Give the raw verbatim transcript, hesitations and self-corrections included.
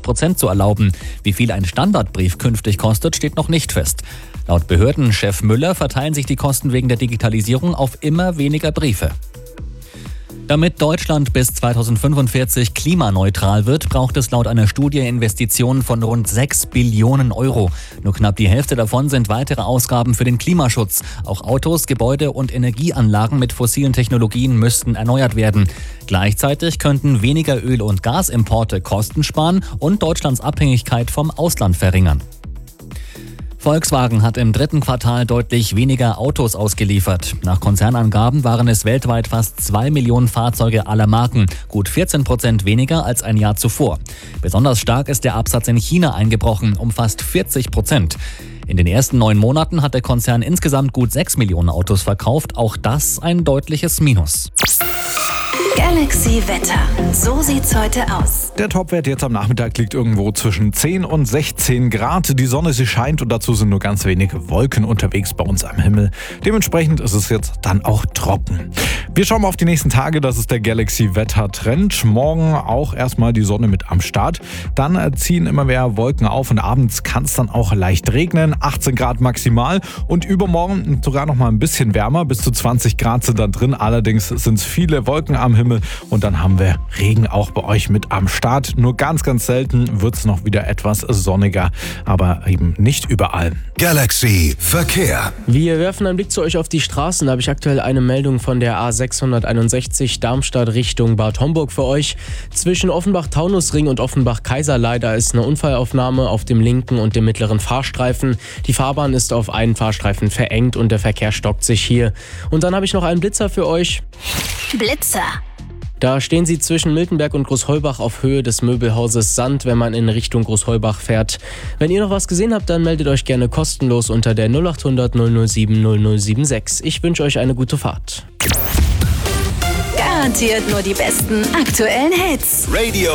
fünfzig Prozent zu erlauben. Wie viel ein Standardbrief künftig kostet, steht noch nicht fest. Laut Behördenchef Müller verteilen sich die Kosten wegen der Digitalisierung auf immer weniger Briefe. Damit Deutschland bis zweitausendfünfundvierzig klimaneutral wird, braucht es laut einer Studie Investitionen von rund sechs Billionen Euro. Nur knapp die Hälfte davon sind weitere Ausgaben für den Klimaschutz. Auch Autos, Gebäude und Energieanlagen mit fossilen Technologien müssten erneuert werden. Gleichzeitig könnten weniger Öl- und Gasimporte Kosten sparen und Deutschlands Abhängigkeit vom Ausland verringern. Volkswagen hat im dritten Quartal deutlich weniger Autos ausgeliefert. Nach Konzernangaben waren es weltweit fast zwei Millionen Fahrzeuge aller Marken, gut vierzehn Prozent weniger als ein Jahr zuvor. Besonders stark ist der Absatz in China eingebrochen, um fast vierzig Prozent. In den ersten neun Monaten hat der Konzern insgesamt gut sechs Millionen Autos verkauft, auch das ein deutliches Minus. Galaxy Wetter. So sieht's heute aus. Der Topwert jetzt am Nachmittag liegt irgendwo zwischen zehn und sechzehn Grad. Die Sonne, sie scheint und dazu sind nur ganz wenige Wolken unterwegs bei uns am Himmel. Dementsprechend ist es jetzt dann auch trocken. Wir schauen mal auf die nächsten Tage. Das ist der Galaxy Wetter Trend. Morgen auch erstmal die Sonne mit am Start. Dann ziehen immer mehr Wolken auf und abends kann es dann auch leicht regnen. achtzehn Grad maximal und übermorgen sogar noch mal ein bisschen wärmer. Bis zu zwanzig Grad sind dann drin. Allerdings sind es viele Wolken am Himmel. Und dann haben wir Regen auch bei euch mit am Start. Nur ganz, ganz selten wird es noch wieder etwas sonniger, aber eben nicht überall. Galaxy Verkehr. Wir werfen einen Blick zu euch auf die Straßen. Da habe ich aktuell eine Meldung von der A sechshunderteinundsechzig Darmstadt Richtung Bad Homburg für euch. Zwischen Offenbach-Taunusring und Offenbach-Kaiserlei, da ist eine Unfallaufnahme auf dem linken und dem mittleren Fahrstreifen. Die Fahrbahn ist auf einen Fahrstreifen verengt und der Verkehr stockt sich hier. Und dann habe ich noch einen Blitzer für euch. Blitzer. Da stehen sie zwischen Miltenberg und Großheubach auf Höhe des Möbelhauses Sand, wenn man in Richtung Großheubach fährt. Wenn ihr noch was gesehen habt, dann meldet euch gerne kostenlos unter der null acht hundert null null sieben null null sieben sechs. Ich wünsche euch eine gute Fahrt. Garantiert nur die besten aktuellen Hits. Radio